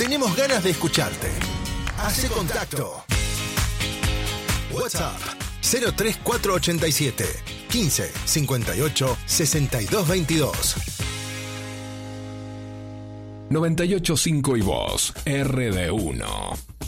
Tenemos ganas de escucharte. Hace contacto. WhatsApp 03487 15 58 62 22. 98.5 y Voz, RD1.